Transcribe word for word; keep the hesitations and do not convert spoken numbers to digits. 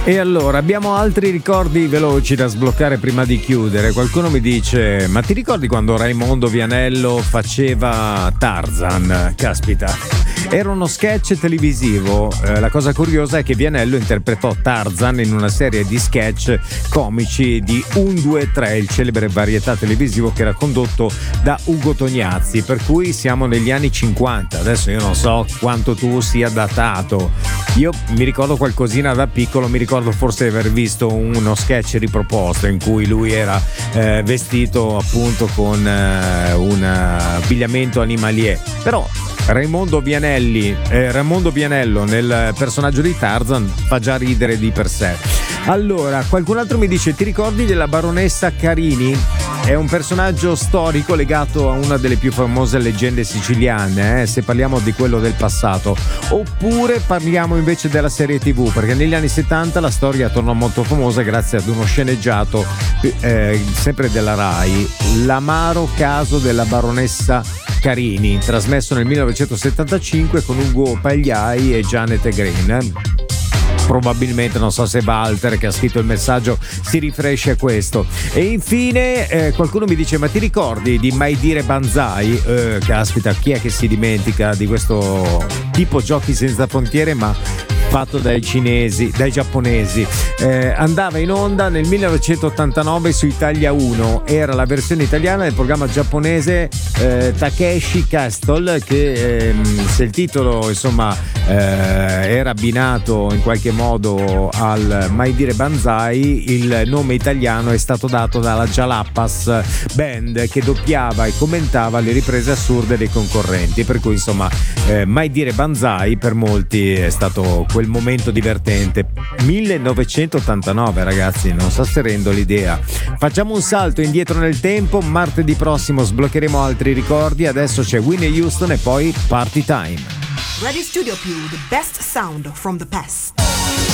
E allora, abbiamo altri ricordi veloci da sbloccare prima di chiudere. Qualcuno mi dice: ma ti ricordi quando Raimondo Vianello faceva Tarzan? Caspita, era uno sketch televisivo. Eh, la cosa curiosa è che Vianello interpretò Tarzan in una serie di sketch comici di un due tre, il celebre varietà televisivo che era condotto da Ugo Tognazzi, per cui siamo negli anni cinquanta. Adesso io non so quanto tu sia datato. Io mi ricordo qualcosina da piccolo, mi ricordo forse di aver visto uno sketch riproposto in cui lui era eh, vestito appunto con eh, un abbigliamento animalier. Però Raimondo Vianelli, eh, Raimondo Vianello nel personaggio di Tarzan fa già ridere di per sé. Allora, qualcun altro mi dice: ti ricordi della baronessa Carini? È un personaggio storico legato a una delle più famose leggende siciliane, eh, se parliamo di quello del passato. Oppure parliamo invece della serie tivù, perché negli anni settanta la storia tornò molto famosa grazie ad uno sceneggiato eh, sempre della Rai, L'amaro caso della baronessa Carini, trasmesso nel millenovecentosettantacinque con Ugo Pagliai e Janet Green. Probabilmente, non so se Walter che ha scritto il messaggio si riferisce a questo. E infine eh, qualcuno mi dice: ma ti ricordi di Mai dire Banzai? Eh, caspita, chi è che si dimentica di questo tipo giochi senza frontiere, ma fatto dai cinesi, dai giapponesi. Eh, andava in onda nel millenovecentottantanove su Italia uno, era la versione italiana del programma giapponese eh, Takeshi Castle, che ehm, se il titolo insomma eh, era abbinato in qualche modo al Mai dire Banzai, il nome italiano è stato dato dalla Jalapas Band, che doppiava e commentava le riprese assurde dei concorrenti, per cui insomma eh, Mai dire Banzai per molti è stato quel momento divertente. Millenovecentottantanove, ragazzi, non so se rendo l'idea. Facciamo un salto indietro nel tempo, martedì prossimo sbloccheremo altri ricordi. Adesso c'è Whitney Houston e poi Party Time. Radio Studio Più, the best sound from the past.